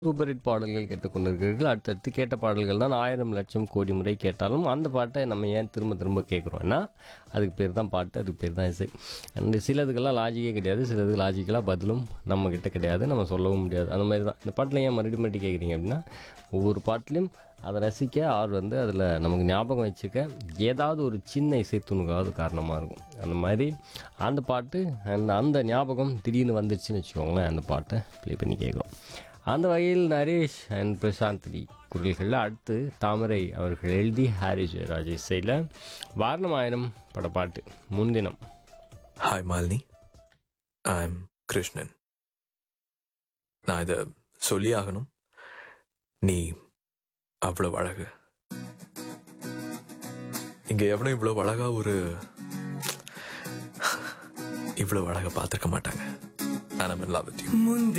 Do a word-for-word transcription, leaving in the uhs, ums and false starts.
Super hit பாடல்கள் கேட்டுக்கொண்டிருக்கிறீர்கள். அடுத்தடுத்து கேட்ட பாடல்கள் தான் ஆயிரம் லட்சம் கோடி முறை கேட்டாலும் அந்த பாட்டை நம்ம ஏன் திரும்ப திரும்ப கேட்குறோம்னா அதுக்கு பேர் தான் பாட்டு, அதுக்கு பேர் தான் இசை. அந்த சிலதுக்கெல்லாம் லாஜிக்கே கிடையாது, சிலதுக்கு லாஜிக்கலாக பதிலும் நம்மக்கிட்ட கிடையாது, நம்ம சொல்லவும் முடியாது. அந்த மாதிரி தான் இந்த பாட்டில் ஏன் மறுபடியும் மறுபடியும் கேட்குறீங்க அப்படின்னா ஒவ்வொரு பாட்டிலையும் அதை ரசிக்க ஆர் வந்து அதில் நமக்கு ஞாபகம் வச்சுக்க ஏதாவது ஒரு சின்ன இசை துணுக்காவது காரணமாக இருக்கும். அந்த மாதிரி அந்த பாட்டு அந்த அந்த ஞாபகம் திடீர்னு வந்துருச்சுன்னு வச்சுக்கோங்களேன், அந்த பாட்டை ப்ளே பண்ணி கேட்குறோம். அந்த வகையில் நரேஷ் அண்ட் பிரசாந்தி குரல்களில் அடுத்து தாமரை அவர்கள் எழுதி ஹாரி ஜெயராஜ் இசையில் வாரணம் ஆயிரம் பட பாட்டு முன்தினம். Hi Malini, I am Krishnan. நான் இதை சொல்லி ஆகணும். நீ அவ்வளவு அழகு. இங்க எவனும் இவ்வளவு அழகா ஒரு இவ்வளவு அழகா பார்த்திருக்க மாட்டாங்க. I'm in love with you.